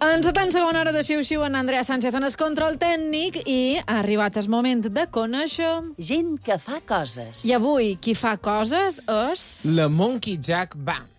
En la tan segona hora de Xiu-Xiu, en Andrea Sánchez en el control tècnic i ha arribat el moment de conèixer... Gent que fa coses. I avui qui fa coses és... La Monkey Jack Band.